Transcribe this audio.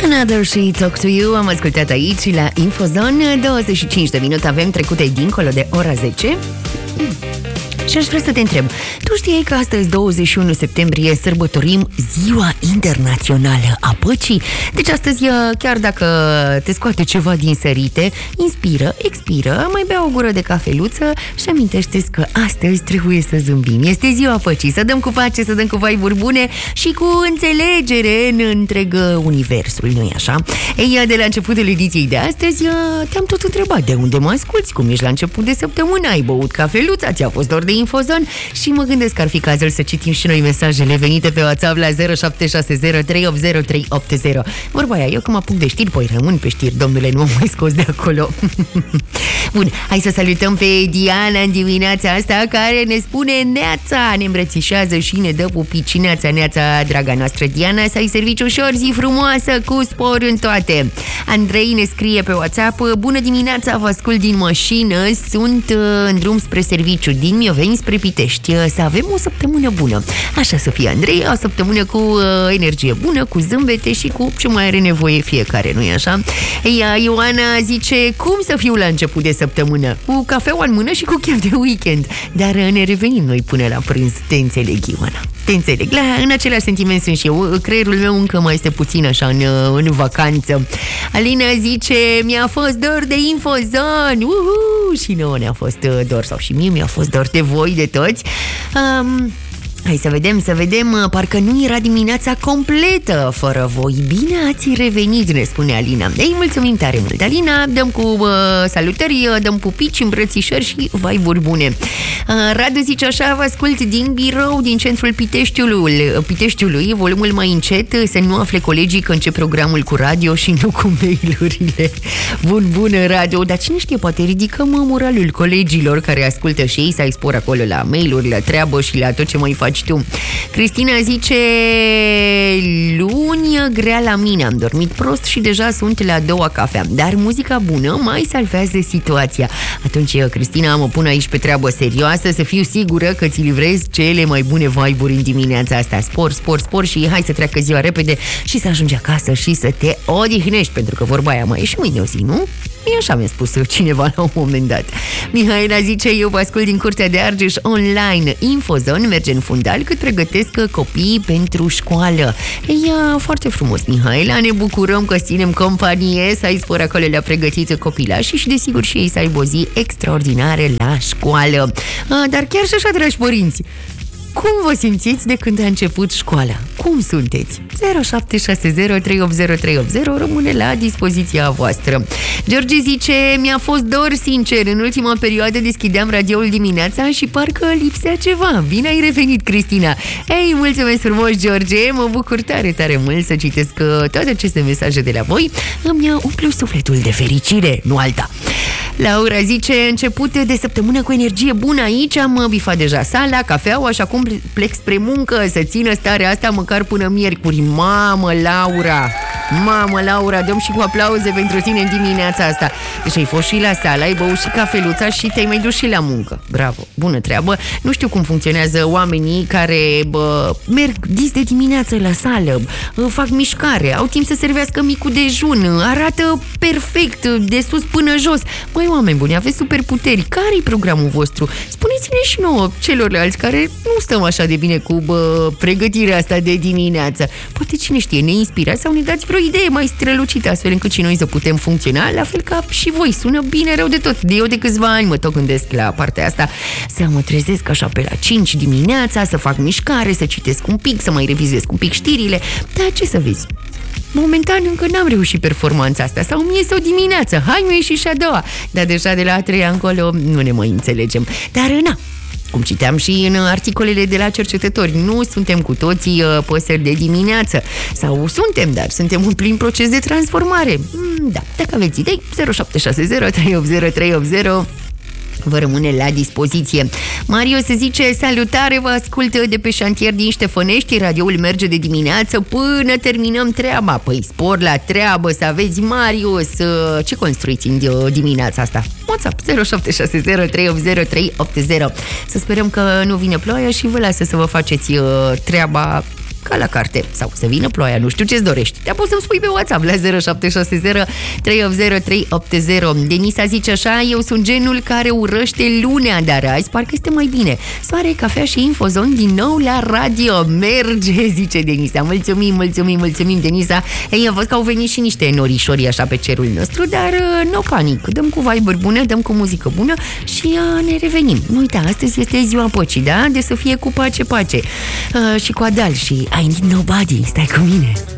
Another She Talk to You. Am ascultat aici la Infozone. 25 de minute avem trecute dincolo de ora 10. Și aș vrea să te întreb, tu știai că astăzi, 21 septembrie, sărbătorim Ziua Internațională a Păcii? Deci astăzi, chiar dacă te scoate ceva din sărite, inspiră, expiră, mai bea o gură de cafeluță și amintește-ți că astăzi trebuie să zâmbim. Este Ziua Păcii, să dăm cu pace, să dăm cu vibe-uri bune și cu înțelegere în întreg universul, nu-i așa? Ei, de la începutul ediției de astăzi, te-am tot întrebat de unde mă asculți, cum ești la început de săptămână, ai băut cafeluța, ți-a fost dor de Infozon și mă gândesc că ar fi cazul să citim și noi mesajele venite pe WhatsApp la 0760380380. Vorba aia, eu când mă apuc de știri, păi rămân pe știri, domnule, nu am mai scos de acolo. Bun, hai să salutăm pe Diana în dimineața asta, care ne spune neața, ne îmbrățișează și ne dă pupici. Neața, neața, draga noastră Diana, să ai servici ușor, zi frumoasă, cu spor în toate. Andrei ne scrie pe WhatsApp: bună dimineața, vă ascult din mașină, sunt în drum spre serviciu din Mioveni spre Pitești. Să avem o săptămână bună. Așa să fie, Andrei, o săptămână cu energie bună, cu zâmbete și cu ce mai are nevoie fiecare, nu-i așa? Ea, Ioana zice: cum să fiu la început de săptămână? Cu cafeaua în mână și cu chef de weekend. Dar ne revenim noi până la prânz. Te înțeleg, Ioana. Te înțeleg. În același sentiment sunt și eu. Creierul meu încă mai este puțin așa în vacanță. Alina zice: mi-a fost dor de Infozon. Și nouă ne-a fost dor, sau și mie mi-a fost dor de voi, de toți. Hai să vedem, parcă nu era dimineața completă fără voi. Bine ați revenit, ne spune Alina. Ei, mulțumim tare mult, Alina. Dăm cu salutări, dăm pupici, îmbrățișări și vibe-uri bune. Radu zice așa: vă ascult din birou, din centrul Piteștiului, volumul mai încet, să nu afle colegii că încep programul cu radio și nu cu mail-urile. Bună, Radu, dar cine știe, poate ridicăm moralul colegilor care ascultă și ei, să ai spor acolo la mail-uri, la treabă și la tot ce mai faci tu. Cristina zice: luni grea la mine, am dormit prost și deja sunt la a doua cafea, dar muzica bună mai salvează situația. Atunci, Cristina, mă pun aici pe treabă serioasă, să fiu sigură că ți livrezi cele mai bune vibe-uri în dimineața asta. Spor și hai să treacă ziua repede și să ajungi acasă și să te odihnești, pentru că vorba aia mai e și mâine o zi, nu? E așa mi-a spus cineva la un moment dat. Mihaela zice: eu vă ascult din Curtea de Argeș online. Infozon merge în fundal cât pregătesc copiii pentru școală. Ia, foarte frumos, Mihaela, ne bucurăm că ținem companie, să ai spor acolo la pregătiți copilașii și desigur și ei să aibă o zi extraordinară la școală. Dar chiar și așa, dragi părinți, cum vă simțiți de când a început școala? Cum sunteți? 0760380380 rămâne la dispoziția voastră. George zice: mi-a fost dor, sincer, în ultima perioadă deschideam radioul dimineața și parcă lipsea ceva. Bine ai revenit, Cristina. Ei, mulțumesc frumos, George, mă bucur tare mult să citesc toate aceste mesaje de la voi. Îmi umplu sufletul de fericire, nu alta. Laura zice: început de săptămână cu energie bună aici, am bifat deja sala, cafeaua și acum plec spre muncă, să țină starea asta măcar până miercuri. Mamă, Laura, dăm și cu aplauze pentru tine în dimineața asta. Deci ai fost și la sală, ai băut și cafeluța și te-ai mai dus și la muncă. Bravo, bună treabă. Nu știu cum funcționează oamenii care merg dis de dimineață la sală, fac mișcare, au timp să servească micul dejun, arată perfect de sus până jos. Măi, oameni buni, aveți superputeri. Care-i programul vostru? Spuneți-ne și nouă, celorlalți, care nu stăm așa de bine cu pregătirea asta de dimineață. Poate, cine știe, ne inspirați sau ne dați vreo idee mai strălucită, astfel încât și noi să putem funcționa la fel ca și voi. Sună bine rău de tot. Eu de câțiva ani mă tot gândesc la partea asta, să mă trezesc așa pe la 5 dimineața, să fac mișcare, să citesc un pic, să mai revizuiesc un pic știrile. Dar ce să vezi? Momentan încă n-am reușit performanța asta. Sau mi iese o dimineață, hai, mi-e și a doua. Dar deja de la a treia încolo nu ne mai înțelegem. Dar cum citeam și în articolele de la cercetători, nu suntem cu toții păsări de dimineață. Sau suntem, dar suntem în plin proces de transformare. Da, dacă aveți idei, 0760380380 vă rămâne la dispoziție. Marius zice: salutare, vă ascult de pe șantier din Ștefănești, radioul merge de dimineață până terminăm treaba. Păi spor la treabă să aveți, Marius. Ce construiți în dimineața asta? WhatsApp 0760380380. Să sperăm că nu vine ploaia și vă lasă să vă faceți treaba ca la carte. Sau să vină ploaia, nu știu ce-ți dorești. Te poți să-mi spui pe WhatsApp la 0760 380 380. Denisa zice așa: eu sunt genul care urăște lunea, dar azi parcă este mai bine. Soare, cafea și infozon din nou la radio. Merge, zice Denisa. Mulțumim, Denisa. Ei, am văzut că au venit și niște norișori așa pe cerul nostru, dar nu panic. Dăm cu vibe-uri bune, dăm cu muzică bună și ne revenim. Nu uita, astăzi este ziua păcii, da? De să fie cu pace. Și cu Adal și I Need Nobody. Stai cu mine.